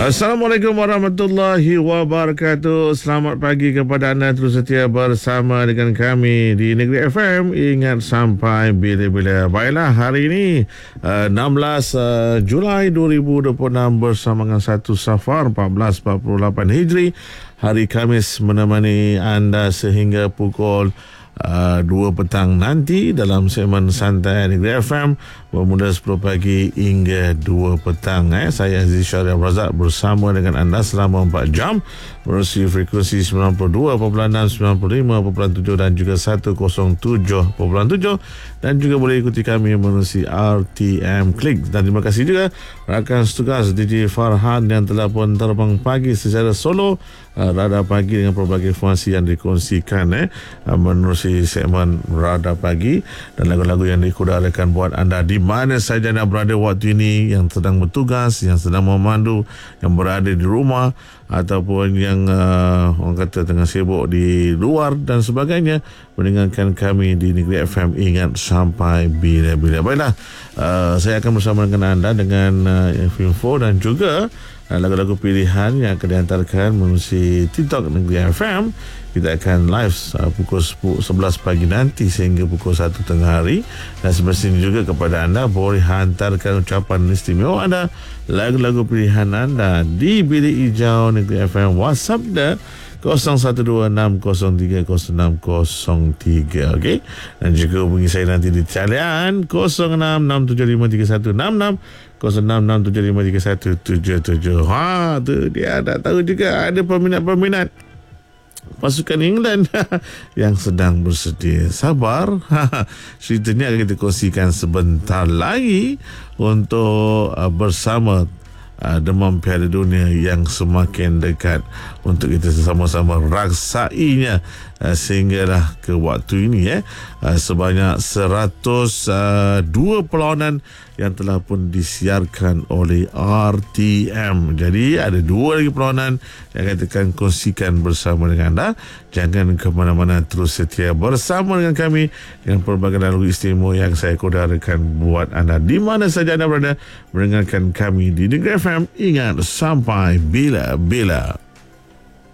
Assalamualaikum warahmatullahi wabarakatuh. Selamat pagi kepada anda terus setia bersama dengan kami di Negeri FM. Ingat sampai bila-bila. Baiklah, hari ini 16 Julai 2026 bersama dengan 1 Safar 1448 Hijri. Hari Khamis menemani anda sehingga pukul 2 petang nanti dalam segmen Santai Negeri FM bermula 10 pagi hingga 2 petang. Saya Aziz Syariah Razak bersama dengan anda selama 4 jam melalui frekuensi 92.6, 95.7 dan juga 107.7 dan juga boleh ikuti kami melalui RTM Klik. Dan terima kasih juga rakan setugas DJ Farhan yang telah pun terbang pagi secara solo Radar Pagi dengan pelbagai informasi yang dikongsikan menerusi segmen Radar Pagi dan lagu-lagu yang dikudarakan buat anda di mana saja anda berada waktu ini, yang sedang bertugas, yang sedang memandu, yang berada di rumah ataupun yang orang kata tengah sibuk di luar dan sebagainya, mendengarkan kami di Negeri FM. Ingat sampai bila-bila. Baiklah, saya akan bersama dengan anda dengan info dan juga lagu-lagu pilihan yang akan dihantarkan melalui TikTok Negeri FM. Kita akan live pukul 11 pagi nanti sehingga pukul 1 tengah hari. Dan semestinya juga kepada anda boleh hantarkan ucapan istimewa anda, lagu-lagu pilihan anda di Bilik Hijau Negeri FM. WhatsApp dah 0126030603. Okey, dan juga hubungi saya nanti di talian 0667531166, 0667531177. Tu dia dah tahu juga ada peminat-peminat pasukan England yang sedang bersedia. Sabar, ceritanya akan kita kongsikan sebentar lagi untuk bersama demam Piala Dunia yang semakin dekat untuk kita sama-sama raksainya sehinggalah ke waktu ini sebanyak 102 perlawanan yang telah pun disiarkan oleh RTM. Jadi ada 2 lagi perlawanan yang akan kongsikan bersama dengan anda. Jangan ke mana-mana, terus setia bersama dengan kami dengan pelbagai lagu istimewa yang saya kodarakan buat anda di mana saja anda berada mendengarkan kami di Negeri FM. Ingat sampai bila-bila.